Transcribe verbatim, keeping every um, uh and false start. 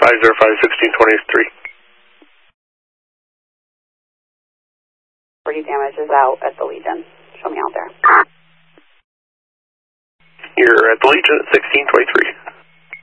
five zero five, sixteen twenty-three. Three damage is out at the Legion. Show me out there. You're at the Legion at sixteen twenty-three.